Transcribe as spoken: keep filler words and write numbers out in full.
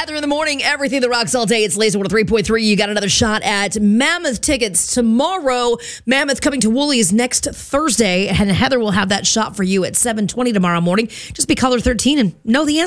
Heather in the morning, everything that rocks all day. It's Laser one oh three point three. You got another shot at Mammoth tickets tomorrow. Mammoth coming to Woolies next Thursday, and Heather will have that shot for you at seven twenty tomorrow morning. Just be caller thirteen and know the answer.